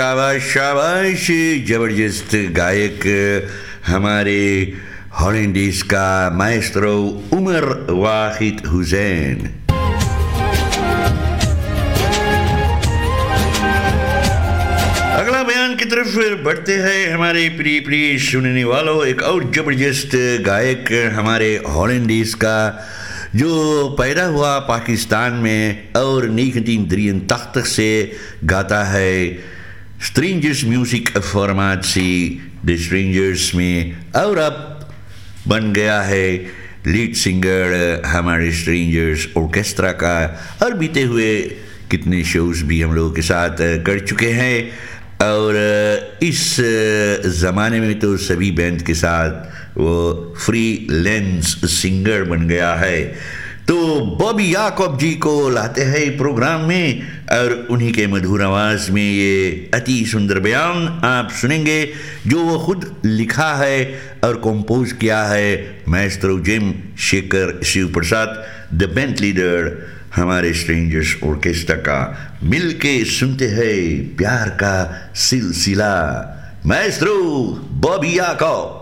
शाबाश शाबाश, जबरदस्त गायक हमारे हॉलैंडिस का माएस्ट्रो उमर वाहिद हुसैन। अगला बयान की तरफ बढ़ते हैं हमारे प्रिय प्रिय सुनने वालों। एक और जबरदस्त गायक हमारे हॉलैंडिस का जो पैदा हुआ पाकिस्तान में और 1983 से गाता है स्ट्रेंजर्स म्यूजिक फॉर्मेट से द स्ट्रेंजर्स में, और अब बन गया है लीड सिंगर हमारे स्ट्रेंजर्स ऑर्केस्ट्रा का, और बीते हुए कितने शोज भी हम लोगों के साथ कर चुके हैं। और इस ज़माने में तो सभी बैंड के साथ वो फ्रीलांस सिंगर बन गया है। तो बॉबी याकूब जी को लाते हैं प्रोग्राम में, और उन्हीं के मधुर आवाज में ये अति सुंदर बयान आप सुनेंगे जो वो खुद लिखा है और कंपोज किया है Maestro gym Shekhar Shiv Prasad, the band leader हमारे स्ट्रेंजर्स ऑर्केस्ट्रा का। मिलके सुनते हैं प्यार का सिलसिला, माएस्ट्रो बॉबी याकूब।